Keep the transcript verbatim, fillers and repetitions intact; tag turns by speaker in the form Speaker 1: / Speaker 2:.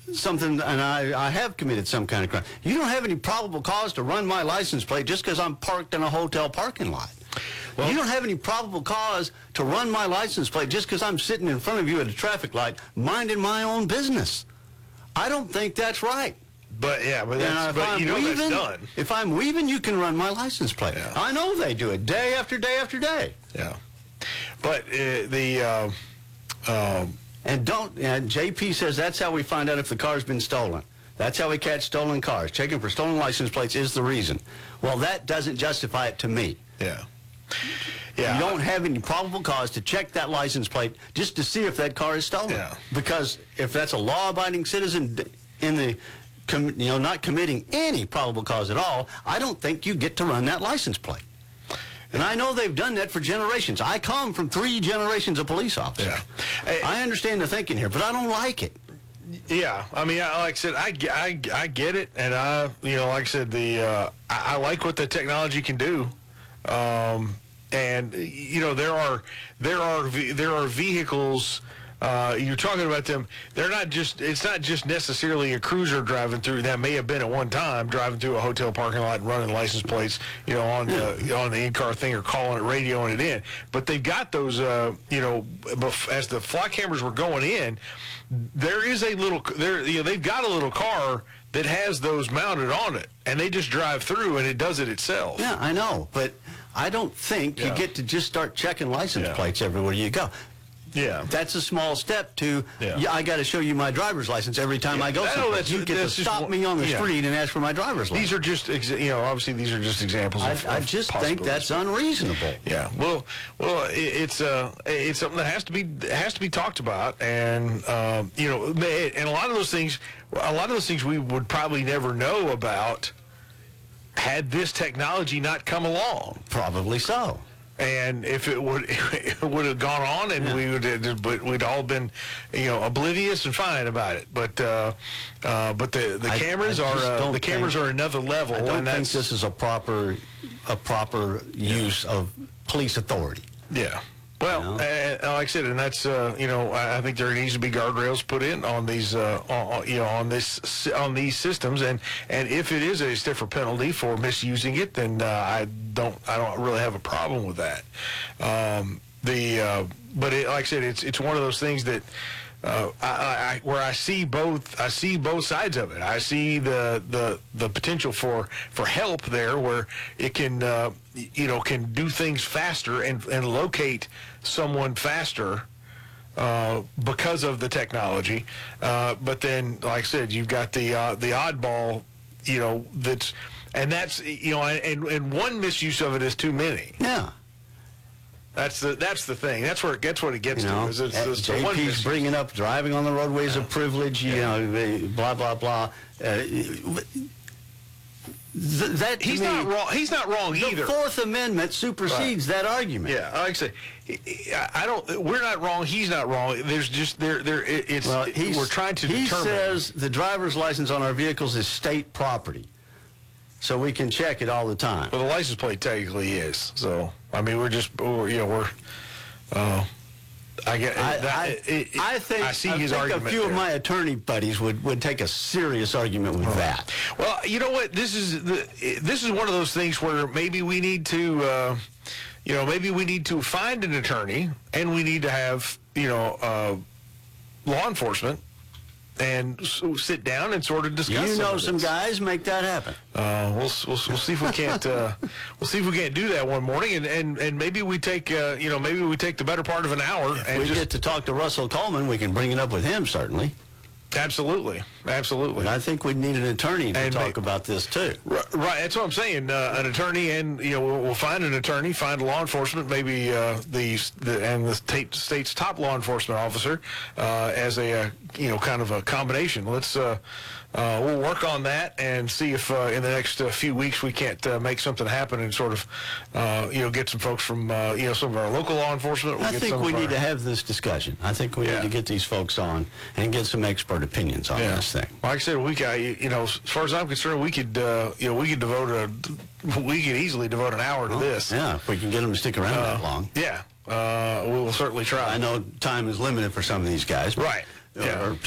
Speaker 1: something, and I, I have committed some kind of crime. You don't have any probable cause to run my license plate just because I'm parked in a hotel parking lot. Well, you don't have any probable cause to run my license plate just because I'm sitting in front of you at a traffic light minding my own business. I don't think that's right.
Speaker 2: But, yeah, but, that's, but you know
Speaker 1: weaving,
Speaker 2: that's done.
Speaker 1: If I'm weaving, you can run my license plate.
Speaker 2: Yeah.
Speaker 1: I know they do it day after day after day.
Speaker 2: Yeah. But uh, the... Uh, um,
Speaker 1: and don't... And J P says that's how we find out if the car's been stolen. That's how we catch stolen cars. Checking for stolen license plates is the reason. Well, that doesn't justify it to me.
Speaker 2: Yeah. Yeah.
Speaker 1: You don't have any probable cause to check that license plate just to see if that car is stolen.
Speaker 2: Yeah.
Speaker 1: Because if that's a law-abiding citizen in the, com, you know, not committing any probable cause at all, I don't think you get to run that license plate. And I know they've done that for generations. I come from three generations of police officers.
Speaker 2: Yeah. Hey,
Speaker 1: I understand the thinking here, but I don't like it.
Speaker 2: Yeah, I mean, I, like I said, I, I, I get it, and I, you know, like I said, the uh, I, I like what the technology can do. Um, and you know there are there are there are vehicles uh, you're talking about them. They're not just it's not just necessarily a cruiser driving through. That may have been at one time driving through a hotel parking lot and running license plates, you know, on the on the in-car thing or calling it, radioing it in. But they've got those, uh, you know, as the fly cameras were going in, there is a little there. You know, they've got a little car that has those mounted on it, and they just drive through, and it does it itself.
Speaker 1: Yeah, I know, but I don't think
Speaker 2: yeah.
Speaker 1: you get to just start checking license
Speaker 2: yeah.
Speaker 1: plates everywhere you go.
Speaker 2: Yeah.
Speaker 1: That's a small step to,
Speaker 2: yeah.
Speaker 1: yeah, I got to show you my driver's license every time
Speaker 2: yeah.
Speaker 1: I go somewhere. You get to stop
Speaker 2: just,
Speaker 1: me on the
Speaker 2: yeah.
Speaker 1: street and ask for my driver's license.
Speaker 2: These are just, you know, obviously these are just examples
Speaker 1: I,
Speaker 2: of
Speaker 1: I
Speaker 2: of
Speaker 1: just think that's unreasonable.
Speaker 2: Yeah. Well, well, it, it's uh, it's something that has to be has to be talked about, and um, you know, and a lot of those things, a lot of those things we would probably never know about had this technology not come along.
Speaker 1: Probably so.
Speaker 2: And if it would it would have gone on, and yeah. we would, but we'd all been, you know, oblivious and fine about it. But uh, uh, but the the
Speaker 1: I,
Speaker 2: cameras
Speaker 1: I
Speaker 2: are uh, the cameras
Speaker 1: think,
Speaker 2: are another level.
Speaker 1: I don't
Speaker 2: and
Speaker 1: think
Speaker 2: that's,
Speaker 1: this is a proper a proper use yeah. of police authority.
Speaker 2: Yeah. Well, you know? uh, like I said, and that's uh, you know, I think there needs to be guardrails put in on these, uh, on, you know, on this, on these systems, and and if it is a stiffer penalty for misusing it, then uh, I don't, I don't really have a problem with that. Um, the, uh, but it, like I said, it's it's one of those things that. Uh, I, I, where I see both, I see both sides of it. I see the the, the potential for, for help there, where it can, uh, you know, can do things faster and and locate someone faster uh, because of the technology. Uh, but then, like I said, you've got the uh, the oddball, you know, that's and that's you know, and and one misuse of it is too many.
Speaker 1: Yeah.
Speaker 2: That's the that's the thing. That's where it gets what it gets
Speaker 1: you know,
Speaker 2: to. Is it's, it's
Speaker 1: J P's bringing up driving on the roadways yeah. of privilege. You yeah. know, blah blah blah. Uh, th that
Speaker 2: he's
Speaker 1: me,
Speaker 2: not wrong. He's not wrong
Speaker 1: the
Speaker 2: either.
Speaker 1: The Fourth Amendment supersedes right. that argument.
Speaker 2: Yeah, like I say, I don't. We're not wrong. He's not wrong. There's just there there. It's
Speaker 1: well,
Speaker 2: we're trying to
Speaker 1: he
Speaker 2: determine. He
Speaker 1: says the driver's license on our vehicles is state property, so we can check it all the time.
Speaker 2: Well, the license plate technically is. So I mean, we're just we're, you know we're. Uh, I get.
Speaker 1: I,
Speaker 2: that,
Speaker 1: I,
Speaker 2: it, it,
Speaker 1: I think.
Speaker 2: I see
Speaker 1: I
Speaker 2: his
Speaker 1: think
Speaker 2: argument.
Speaker 1: A few
Speaker 2: there.
Speaker 1: of my attorney buddies would, would take a serious argument with oh. that.
Speaker 2: Well, you know what? This is the. This is one of those things where maybe we need to. Uh, you know, maybe we need to find an attorney, and we need to have you know uh, law enforcement. And so sit down and sort of discuss.
Speaker 1: You know,
Speaker 2: some,
Speaker 1: some guys make that happen.
Speaker 2: Uh, we'll, we'll we'll see if we can't uh, we'll see if we can't do that one morning, and, and, and maybe we take uh, you know maybe we take the better part of an hour.
Speaker 1: If
Speaker 2: and
Speaker 1: we
Speaker 2: just,
Speaker 1: get to talk to Russell Coleman, we can bring it up with him certainly.
Speaker 2: Absolutely, absolutely.
Speaker 1: But I think we need an attorney to
Speaker 2: and
Speaker 1: talk
Speaker 2: may,
Speaker 1: about this too.
Speaker 2: Right, that's what I'm saying. Uh, an attorney, and you know, we'll, we'll find an attorney, find law enforcement, maybe uh, the, the and the state, state's top law enforcement officer uh, as a uh, you know kind of a combination. Let's uh, uh, we'll work on that and see if uh, in the next uh, few weeks we can't uh, make something happen and sort of uh, you know get some folks from uh, you know some of our local law enforcement. We'll
Speaker 1: I
Speaker 2: get
Speaker 1: think
Speaker 2: some
Speaker 1: we
Speaker 2: of
Speaker 1: need
Speaker 2: our,
Speaker 1: to have this discussion. I think we
Speaker 2: yeah.
Speaker 1: need to get these folks on and get some expert opinions on
Speaker 2: yeah.
Speaker 1: this thing.
Speaker 2: Like I said, we got, you know, as far as I'm concerned, we could, uh, you know, we could devote a, we could easily devote an hour to
Speaker 1: well,
Speaker 2: this.
Speaker 1: Yeah, if we can get them to stick around
Speaker 2: uh,
Speaker 1: that long.
Speaker 2: Yeah, uh, we will certainly try.
Speaker 1: I know time is limited for some of these guys.
Speaker 2: Right.
Speaker 1: Or,
Speaker 2: yeah.
Speaker 1: or